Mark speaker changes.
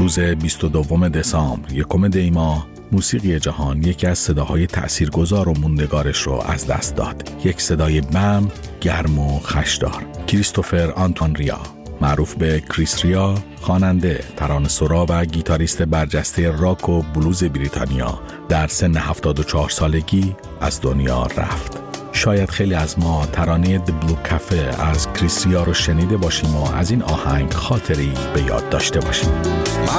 Speaker 1: روز 22 دسامبر 1 دی ماه موسیقی جهان یکی از صداهای تأثیرگذار و موندگارش رو از دست داد. یک صدای بم، گرم و خشدار. کریستوفر آنتون ریا، معروف به کریس ریا، خواننده، ترانه‌سرا و گیتاریست برجسته راک و بلوز بریتانیا، در سن 74 سالگی از دنیا رفت. شاید خیلی از ما ترانه د بلو کافه از کریس ریا رو شنیده باشیم و از این آهنگ خاطری به یاد داشته باشیم.